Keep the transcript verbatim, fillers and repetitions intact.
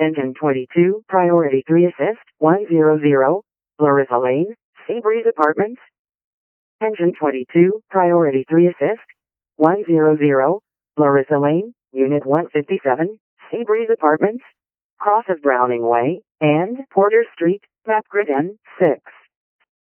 Engine twenty-two, Priority three Assist, one hundred, Larissa Lane, Seabreeze Apartments. Engine twenty-two, Priority three Assist, one hundred, Larissa Lane, Unit one fifty-seven, Seabreeze Apartments, cross of Browning Way, and Porter Street, map grid N six.